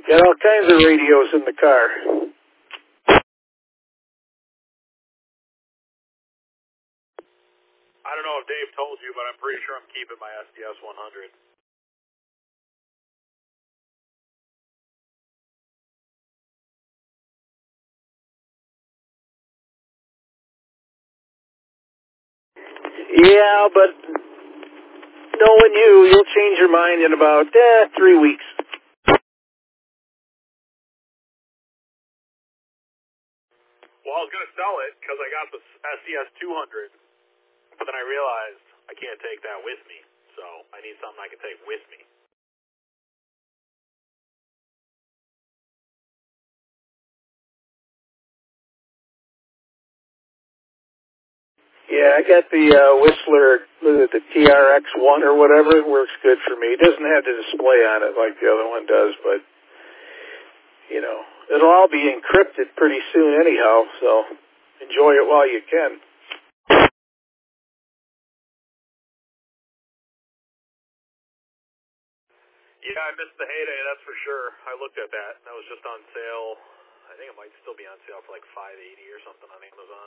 Got all kinds of radios in the car. I don't know if Dave told you, but I'm pretty sure I'm keeping my SDS 100. Yeah, but knowing you'll change your mind in about 3 weeks. Well, I was going to sell it because I got the SDS 200, but then I realized I can't take that with me, so I need something I can take with me. Yeah, I got the Whistler, the TRX-1 or whatever. It works good for me. It doesn't have the display on it like the other one does, but, it'll all be encrypted pretty soon anyhow, so enjoy it while you can. Yeah, I missed the heyday, that's for sure. I looked at that. That was just on sale. I think it might still be on sale for like $5.80 or something on Amazon.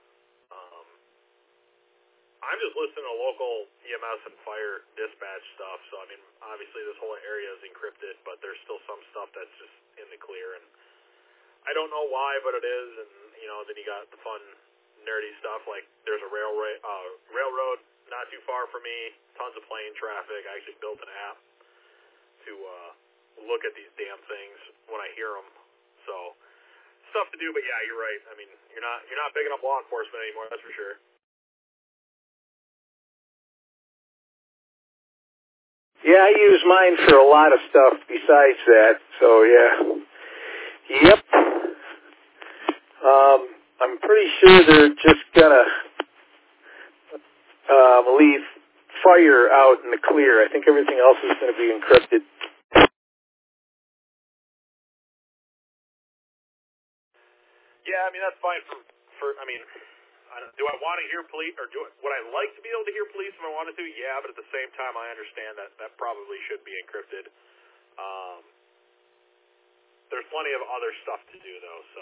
I'm just listening to local EMS and fire dispatch stuff, so I mean, obviously this whole area is encrypted, but there's still some stuff that's just in the clear, and I don't know why, but it is, and then you got the fun, nerdy stuff, like there's a railroad not too far from me, tons of plane traffic. I actually built an app to look at these damn things when I hear them, so stuff to do, but yeah, you're right. I mean, you're not picking up law enforcement anymore, that's for sure. Yeah, I use mine for a lot of stuff besides that, so yeah. Yep. I'm pretty sure they're just gonna leave fire out in the clear. I think everything else is gonna be encrypted. Yeah, I mean, that's fine I mean, do I want to hear police, or would I like to be able to hear police if I wanted to? Yeah, but at the same time, I understand that probably should be encrypted. There's plenty of other stuff to do, though, so.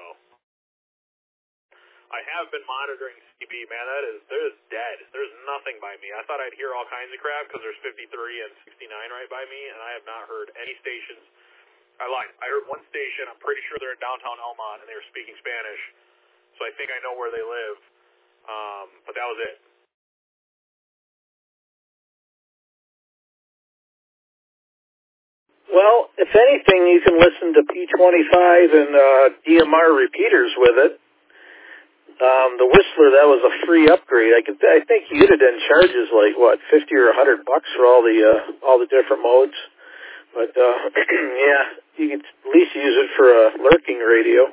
I have been monitoring CB, man, there's dead. There's nothing by me. I thought I'd hear all kinds of crap because there's 53 and 69 right by me, and I have not heard any stations. I lied. I heard one station. I'm pretty sure they're in downtown Elmont, and they were speaking Spanish, so I think I know where they live. But that was it. Well, if anything, you can listen to P25 and DMR repeaters with it. The Whistler, that was a free upgrade. I think Uniden charges like what, $50 or $100 for all the different modes. But yeah, you can at least use it for a lurking radio.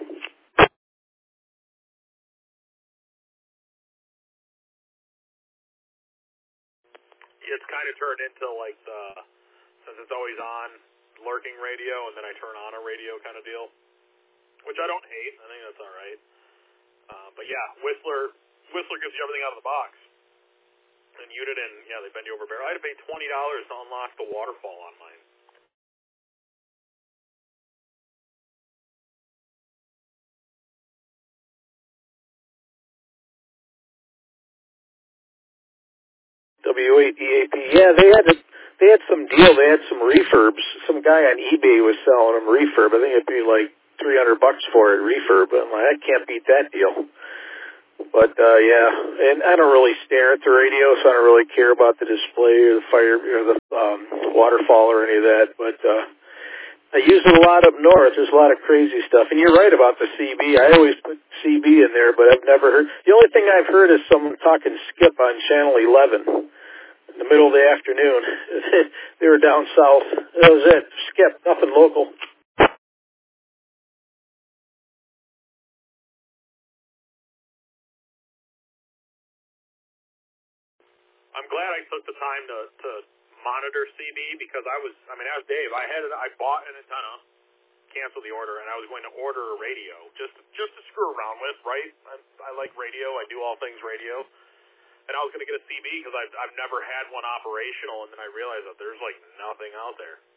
It's kind of turned into like since it's always on, lurking radio, and then I turn on a radio kind of deal, which I don't hate. I think that's all right. But yeah, Whistler gives you everything out of the box. And Uniden, yeah, they bend you over barrel. I had to pay $20 to unlock the waterfall on mine. W8EAP. Yeah, they had some deal. They had some refurbs. Some guy on eBay was selling them refurb. I think it'd be like $300 for it refurb. I'm like, I can't beat that deal. But yeah, and I don't really stare at the radio, so I don't really care about the display or the fire or the waterfall or any of that. But I use it a lot up north. There's a lot of crazy stuff. And you're right about the CB. I always put CB in there, but I've never heard. The only thing I've heard is someone talking skip on Channel 11 in the middle of the afternoon. They were down south. That was it. Skip. Nothing local. I'm glad I took the time to monitor CB because I was Dave. I bought an antenna, canceled the order, and I was going to order a radio just to screw around with, right? I like radio. I do all things radio. And I was going to get a CB because I've never had one operational, and then I realized that there's like nothing out there.